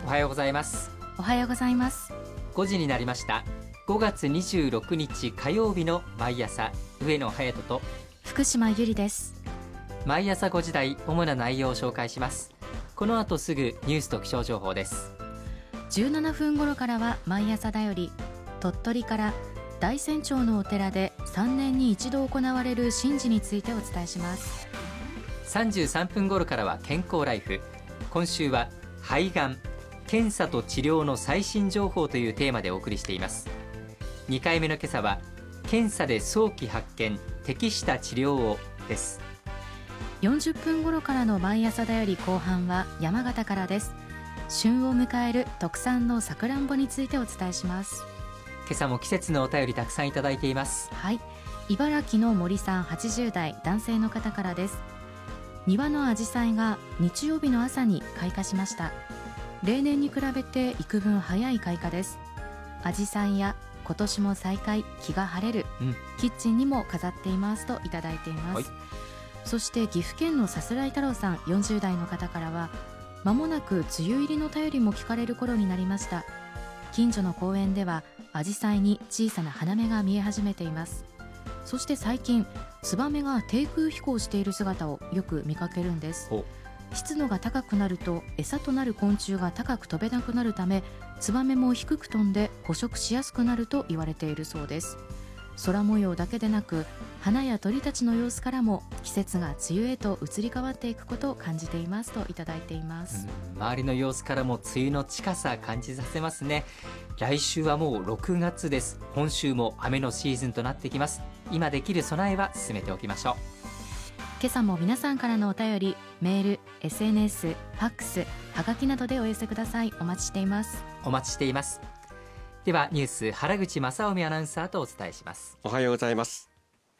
おはようございます。 おはようございます。 5時になりました。5月26日火曜日の毎朝、上野隼人と福島ゆりです。 毎朝5時台、主な内容を紹介します。この後すぐニュースと気象情報です。 17分頃からは毎朝だより、鳥取から大山町のお寺で3年に一度行われる神事についてお伝えします。 33分頃からは健康ライフ。今週は肺がん検査と治療の最新情報というテーマでお送りしています。2回目の今朝は検査で早期発見、適した治療をです。 40分頃からの毎朝だより後半は山形からです。旬を迎える特産のさくらんぼについてお伝えします。 今朝も季節のお便りたくさんいただいています。 はい、茨城の森さん80代男性の方からです。庭のアジサイが日曜日の朝に開花しました。例年に比べて幾分早い開花です。アジサイや今年も再開、気が晴れる、キッチンにも飾っていますといただいています。はい、そして岐阜県のさすらい太郎さん40代の方からは、間もなく梅雨入りの便りも聞かれる頃になりました。近所の公園ではアジサイに小さな花芽が見え始めています。そして最近ツバメが低空飛行している姿をよく見かけるんです。湿度が高くなると餌となる昆虫が高く飛べなくなるため、ツバメも低く飛んで捕食しやすくなると言われているそうです。空模様だけでなく、花や鳥たちの様子からも季節が梅雨へと移り変わっていくことを感じていますといただいています。 周りの様子からも梅雨の近さ感じさせますね。来週はもう6月です。今週も雨のシーズンとなってきます。今できる備えは進めておきましょう。 今朝も皆さんからのお便り、メール、SNS、ファックス、はがきなどでお寄せください。お待ちしています。 お待ちしています。ではニュース、原口正臣アナウンサーとお伝えします。 おはようございます。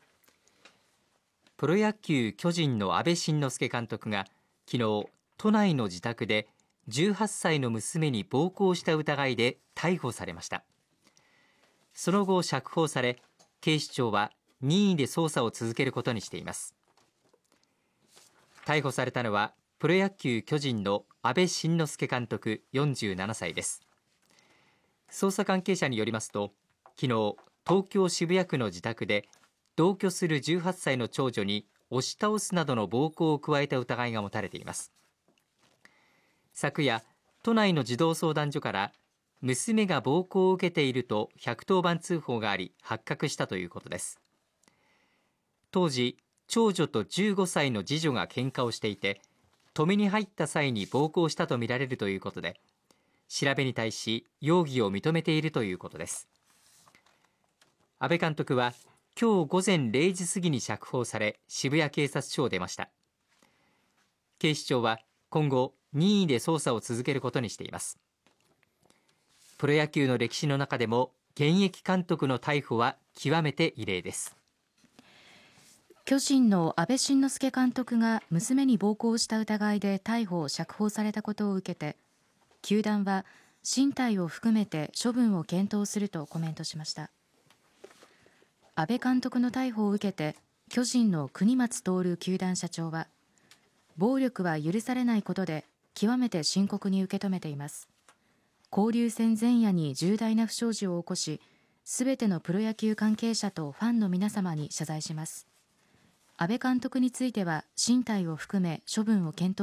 プロ野球巨人の阿部慎之助監督が昨日、都内の自宅で18歳の娘に暴行した疑いで逮捕されました。その後釈放され、警視庁は任意で捜査を続けることにしています。逮捕されたのはプロ野球巨人の阿部慎之助監督47歳です。捜査関係者によりますと、昨日東京渋谷区の自宅で同居する18歳の長女に押し倒すなどの暴行を加えた疑いが持たれています。昨夜、都内の児童相談所から娘が暴行を受けていると110番通報があり、発覚したということです。当時、長女と15歳の次女が喧嘩をしていて、止めに入った際に暴行したとみられるということで、調べに対し容疑を認めているということです。阿部監督は今日午前0時過ぎに釈放され、渋谷警察署を出ました。警視庁は今後任意で捜査を続けることにしています。プロ野球の歴史の中でも現役監督の逮捕は極めて異例です。 巨人の阿部慎之助監督が娘に暴行した疑いで逮捕・釈放されたことを受けて、球団は進退を含めて処分を検討するとコメントしました。阿部監督の逮捕を受けて、巨人の国松徹球団社長は、暴力は許されないことで極めて深刻に受け止めています。交流戦前夜に重大な不祥事を起こし、すべてのプロ野球関係者とファンの皆様に謝罪します。阿部監督については進退を含め処分を検討